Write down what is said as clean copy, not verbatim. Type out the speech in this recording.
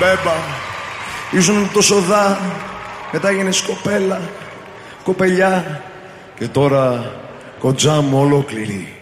Μπέμπα, ήσουν τόσο δά, μετά έγινες κοπέλα, κοπελιά και τώρα κοντζά μου ολόκληρη.